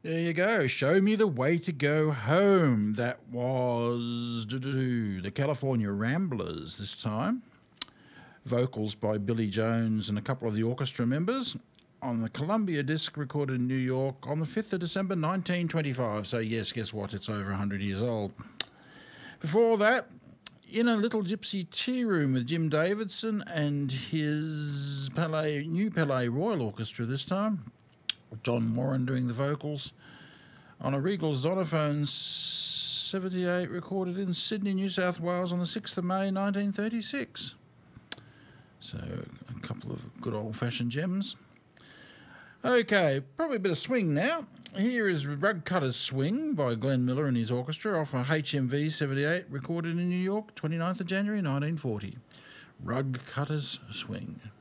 There you go. Show Me the Way to Go Home. That was the California Ramblers this time. Vocals by Billy Jones and a couple of the orchestra members on the Columbia disc recorded in New York on the 5th of December 1925. So yes, guess what? It's over 100 years old. Before that, In a Little Gypsy Tea Room with Jim Davidson and his New Palais Royal Orchestra this time. John Warren doing the vocals on a Regal Zonophone 78 recorded in Sydney, New South Wales on the 6th of May 1936. So a couple of good old-fashioned gems. Okay, probably a bit of swing now. Here is Rug Cutters Swing by Glenn Miller and his orchestra off a HMV 78 recorded in New York, 29th of January 1940. Rug Cutters Swing.